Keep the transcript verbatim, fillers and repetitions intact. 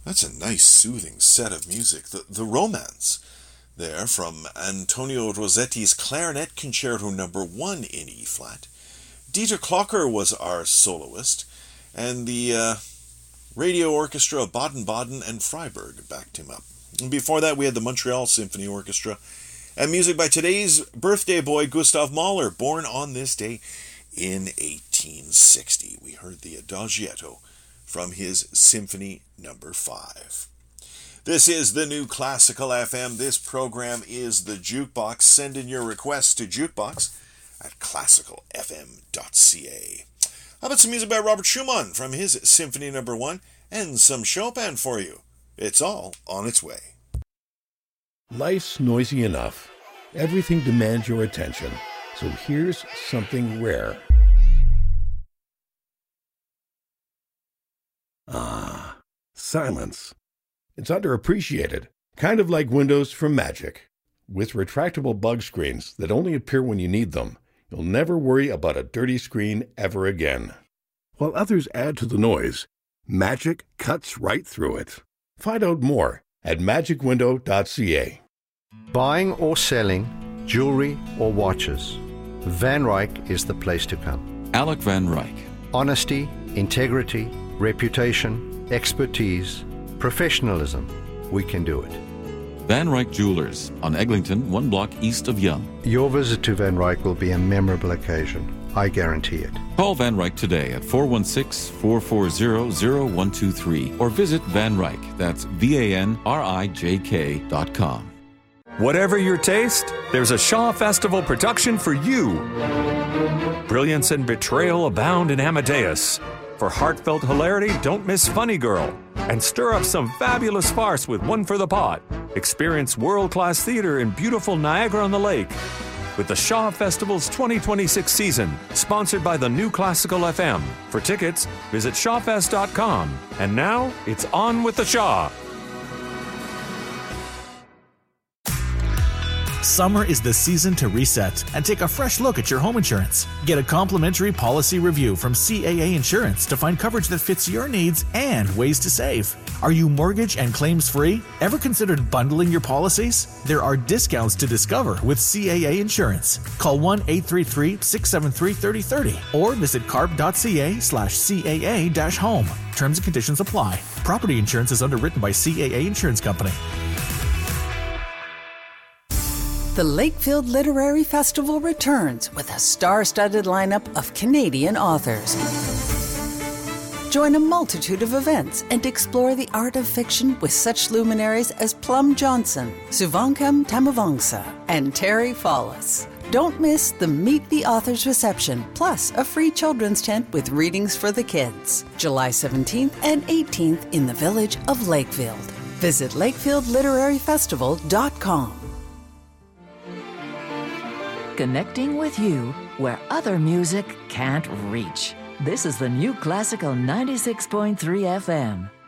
That's a nice, soothing set of music. The, the Romance, there, from Antonio Rossetti's Clarinet Concerto Number One in E-flat. Dieter Klocker was our soloist, and the uh, Radio Orchestra of Baden-Baden and Freiburg backed him up. And before that, we had the Montreal Symphony Orchestra, and music by today's birthday boy, Gustav Mahler, born on this day in eighteen sixty. We heard the Adagietto from his Symphony Number Five. This is the New Classical F M. This program is the Jukebox. Send in your requests to jukebox at classical f m dot c a. How about some music by Robert Schumann from his Symphony Number One, and some Chopin for you? It's all on its way. Life's noisy enough. Everything demands your attention. So here's something rare. Ah, silence. It's underappreciated, kind of like Windows from Magic. With retractable bug screens that only appear when you need them, you'll never worry about a dirty screen ever again. While others add to the noise, Magic cuts right through it. Find out more at magic window dot c a. Buying or selling jewelry or watches, Van Ryck is the place to come. Alec Van Ryck. Honesty, integrity, reputation, expertise, professionalism. We can do it. Van Ryck Jewelers on Eglinton, one block east of Yonge. Your visit to Van Ryck will be a memorable occasion. I guarantee it. Call Van Ryck today at four one six, four four zero, zero one two three or visit Van Ryck. That's V A N R I J K dot com. Whatever your taste, there's a Shaw Festival production for you. Brilliance and betrayal abound in Amadeus. For heartfelt hilarity, don't miss Funny Girl. And stir up some fabulous farce with One for the Pot. Experience world-class theater in beautiful Niagara-on-the-Lake. With the Shaw Festival's twenty twenty-six season, sponsored by the New Classical F M. For tickets, visit shaw fest dot com. And now, it's on with the Shaw. Summer is the season to reset and take a fresh look at your home insurance. Get a complimentary policy review from C A A Insurance to find coverage that fits your needs and ways to save. Are you mortgage and claims free? Ever considered bundling your policies? There are discounts to discover with C A A Insurance. Call one eight three three, six seven three, three zero three zero or visit carp dot c a slash C A A dash home. Terms and conditions apply. Property insurance is underwritten by C A A Insurance Company. The Lakefield Literary Festival returns with a star-studded lineup of Canadian authors. Join a multitude of events and explore the art of fiction with such luminaries as Plum Johnson, Suvankam Tamavangsa, and Terry Follis. Don't miss the Meet the Authors reception, plus a free children's tent with readings for the kids. July seventeenth and eighteenth in the village of Lakefield. Visit lakefield literary festival dot com. Connecting with you where other music can't reach. This is the New Classical ninety-six point three F M.